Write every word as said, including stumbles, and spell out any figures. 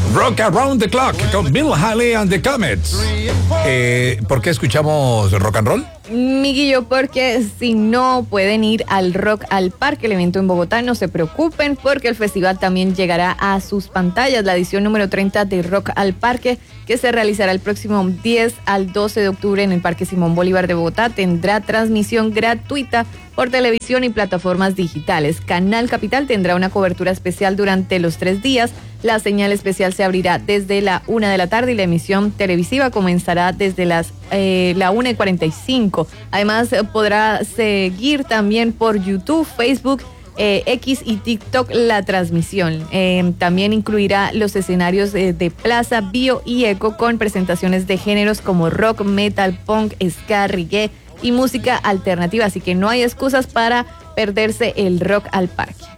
Rock Around the Clock con Bill Haley and the Comets. Eh, ¿Por qué escuchamos rock and roll? Miguillo, porque si no pueden ir al Rock al Parque, el evento en Bogotá, no se preocupen porque el festival también llegará a sus pantallas. La edición número treinta de Rock al Parque, que se realizará el próximo diez al doce de octubre en el Parque Simón Bolívar de Bogotá, tendrá transmisión gratuita por televisión y plataformas digitales. Canal Capital tendrá una cobertura especial durante los tres días. La señal especial se abrirá desde la una de la tarde y la emisión televisiva comenzará desde las eh, la una y cuarenta y cinco. Además, podrá seguir también por YouTube, Facebook, eh, X y TikTok la transmisión. Eh, también incluirá los escenarios eh, de Plaza, Bio y Eco con presentaciones de géneros como rock, metal, punk, ska, reggae y música alternativa. Así que no hay excusas para perderse el Rock al Parque.